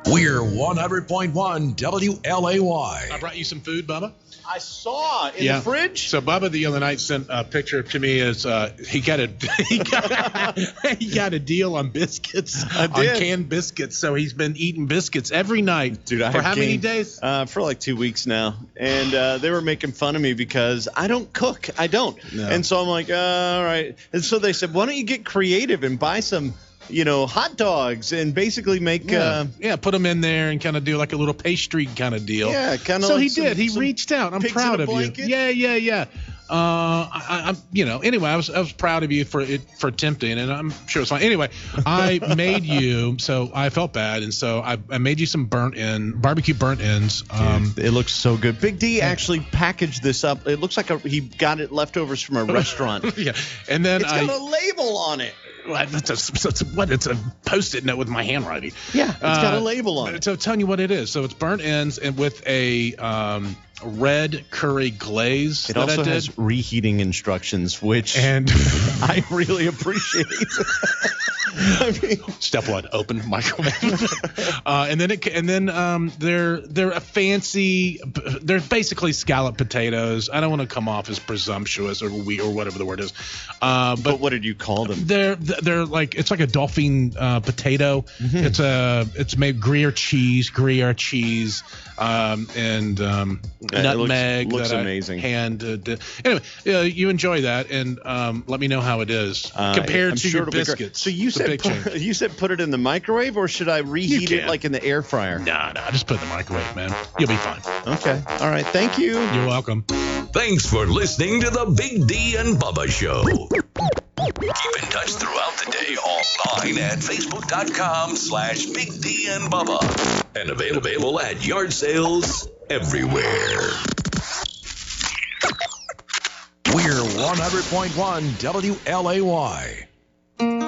We're 100.1 WLAY. I brought you some food, Bubba. I saw in the fridge. So Bubba the other night sent a picture to me as he got a deal on biscuits, on canned biscuits. So he's been eating biscuits every night. Dude, for how many days? For like 2 weeks now. And they were making fun of me because I don't cook. I don't. No. And so I'm like, all right. And so they said, why don't you get creative and buy some, hot dogs and basically make put them in there and kind of do like a little pastry kind of deal. Yeah, kind of. So like he did. He reached out. I'm proud of you. Yeah. Anyway, I was proud of you for tempting, and I'm sure it's fine. Anyway, I made you, so I felt bad, and so I made you some barbecue burnt ends. It looks so good. Big D actually packaged this up. It looks like he got it leftovers from a restaurant. Yeah, and then it's got a label on it. It's a Post-it note with my handwriting. Yeah, it's got a label on it. So telling you what it is. So it's burnt ends and with a red curry glaze. It also has reheating instructions, which I really appreciate. Step one: open microwave. and then they're a fancy. They're basically scalloped potatoes. I don't want to come off as presumptuous or whatever the word is. But what did you call them? They're like, it's like a Dolphin potato. Mm-hmm. It's made Gruyere cheese, and nutmeg. Looks amazing. Anyway, you enjoy that, and let me know how it is compared to your biscuits. So you said put it in the microwave, or should I reheat it like in the air fryer? No, just put it in the microwave, man. You'll be fine. Okay. All right. Thank you. You're welcome. Thanks for listening to the Big D and Bubba Show. Keep in touch throughout the day online at Facebook.com/Big D and Bubba. And available at yard sales everywhere. We're 100.1 WLAY.